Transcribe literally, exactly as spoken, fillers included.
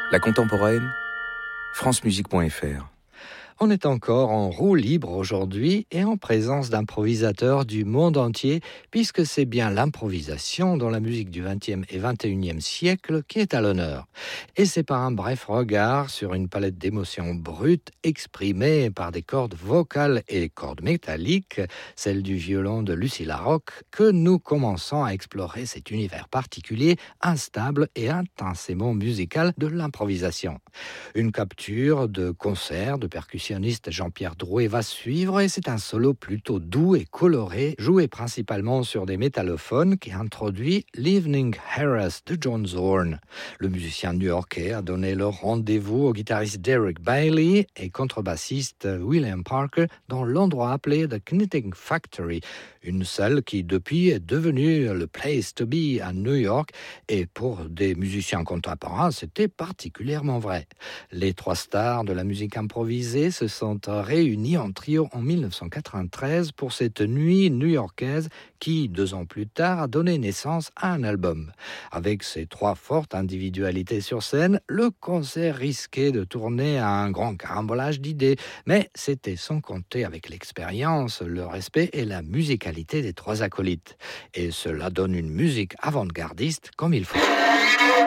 La contemporaine, francemusique point f r. On est encore en roue libre aujourd'hui et en présence d'improvisateurs du monde entier, puisque c'est bien l'improvisation dans la musique du vingtième et vingt et unième siècle qui est à l'honneur. Et c'est par un bref regard sur une palette d'émotions brutes exprimées par des cordes vocales et cordes métalliques, celle du violon de Lucy Larocque, que nous commençons à explorer cet univers particulier, instable et intensément musical de l'improvisation. Une capture de concert de percussion Jean-Pierre Drouet va suivre et c'est un solo plutôt doux et coloré, joué principalement sur des métallophones qui introduit l'Evening Harass de John Zorn. Le musicien new-yorkais a donné le rendez-vous au guitariste Derek Bailey et contrebassiste William Parker dans l'endroit appelé The Knitting Factory, une salle qui depuis est devenue le place to be à New York, et pour des musiciens contemporains, c'était particulièrement vrai. Les trois stars de la musique improvisée se sont réunis en trio en dix-neuf cent quatre-vingt-treize pour cette nuit new-yorkaise qui, deux ans plus tard, a donné naissance à un album. Avec ces trois fortes individualités sur scène, le concert risquait de tourner à un grand carambolage d'idées, mais c'était sans compter avec l'expérience, le respect et la musicalité des trois acolytes. Et cela donne une musique avant-gardiste comme il faut.